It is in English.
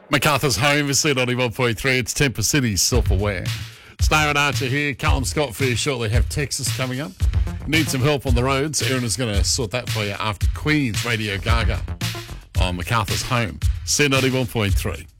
MacArthur's home is set on 1.3. It's Temper City's self-aware. Snow and Archer here. Callum Scott for you shortly. Have Texas coming up. Need some help on the roads. Erin is going to sort that for you after Queen's Radio Gaga on MacArthur's home. Set on 1.3.